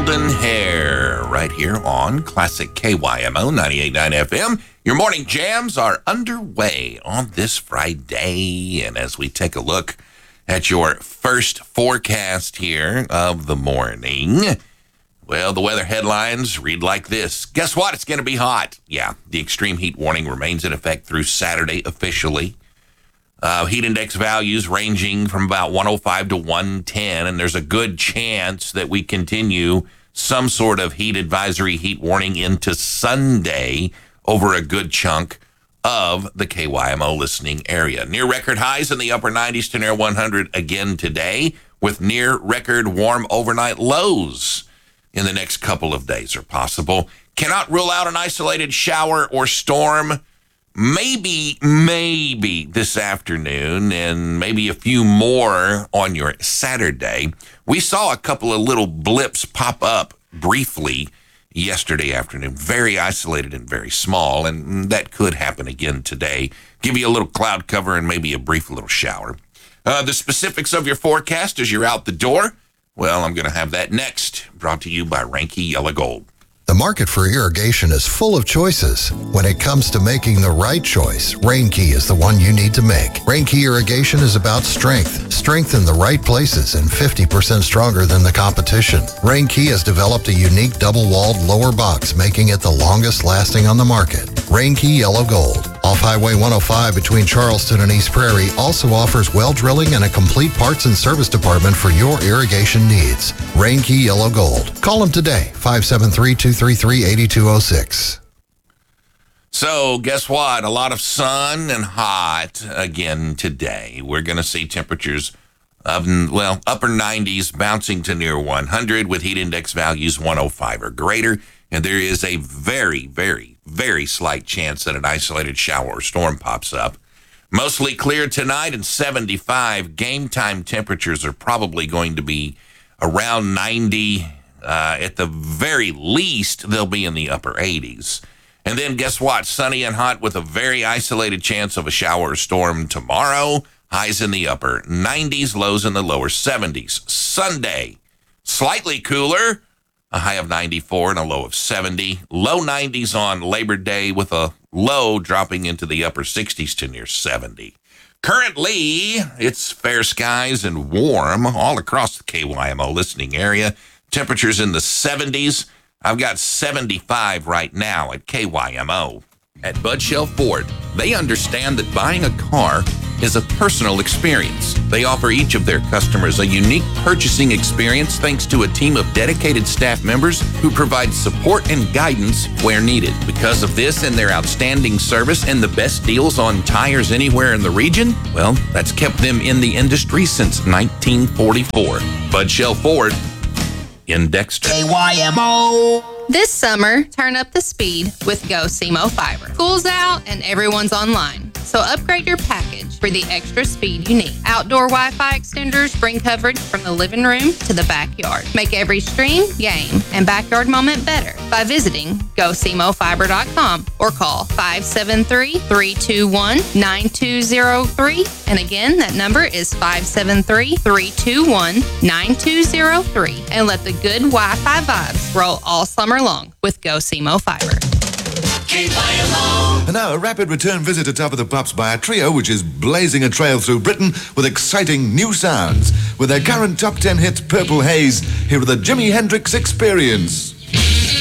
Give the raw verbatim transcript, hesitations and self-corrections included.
Golden Hair right here on Classic K Y M O ninety-eight point nine F M. Your morning jams are underway on this Friday. And as we take a look at your first forecast here of the morning, well, the weather headlines read like this. Guess what? It's going to be hot. Yeah, the extreme heat warning remains in effect through Saturday officially. Uh, heat index values ranging from about one oh five to one ten, and there's a good chance that we continue some sort of heat advisory, heat warning into Sunday over a good chunk of the K Y M O listening area. Near record highs in the upper nineties to near one hundred again today, with near record warm overnight lows in the next couple of days are possible. Cannot rule out an isolated shower or storm. Maybe, maybe this afternoon, and maybe a few more on your Saturday. We saw a couple of little blips pop up briefly yesterday afternoon, very isolated and very small, and that could happen again today. Give you a little cloud cover and maybe a brief little shower. Uh, the specifics of your forecast as you're out the door, well, I'm going to have that next, brought to you by Reinke Yellow Gold. The market for irrigation is full of choices. When it comes to making the right choice, Reinke is the one you need to make. Reinke irrigation is about strength, strength in the right places, and fifty percent stronger than the competition. Reinke has developed a unique double-walled lower box, making it the longest lasting on the market. Reinke Yellow Gold, off Highway one oh five between Charleston and East Prairie, also offers well drilling and a complete parts and service department for your irrigation needs. Reinke Yellow Gold. Call them today, five seven three, two three three, eight two zero six. So guess what? A lot of sun and hot again today. We're going to see temperatures of, well, upper nineties bouncing to near one hundred with heat index values one oh five or greater. And there is a very, very, very slight chance that an isolated shower or storm pops up. Mostly clear tonight and seventy-five. Game time temperatures are probably going to be around ninety. Uh, at the very least, they'll be in the upper eighties. And then guess what? Sunny and hot with a very isolated chance of a shower or storm tomorrow. Highs in the upper nineties, lows in the lower seventies. Sunday, slightly cooler. A high of ninety-four and a low of seventy. Low nineties on Labor Day with a low dropping into the upper sixties to near seventy. Currently, it's fair skies and warm all across the K Y M O listening area. Temperatures in the seventies. I've got seventy-five right now at K Y M O. At Bud Shell Ford, they understand that buying a car is a personal experience. They offer each of their customers a unique purchasing experience thanks to a team of dedicated staff members who provide support and guidance where needed. Because of this and their outstanding service and the best deals on tires anywhere in the region, well, that's kept them in the industry since nineteen forty-four. Bud Shell Ford in Dexter. K Y M O. This summer, turn up the speed with Go C M O Fiber. School's out and everyone's online, so upgrade your package for the extra speed you need. Outdoor Wi-Fi extenders bring coverage from the living room to the backyard. Make every stream, game, and backyard moment better by visiting go c m o fiber dot com or call five seven three, three two one, nine two zero three. And again, that number is five seven three, three two one, nine two zero three. And let the good Wi-Fi vibes roll all summer long with Go C M O Fiber. K Y M O. And now a rapid return visit to Top of the Pops by a trio which is blazing a trail through Britain with exciting new sounds. With their current top ten hit Purple Haze, here are the Jimi Hendrix Experience.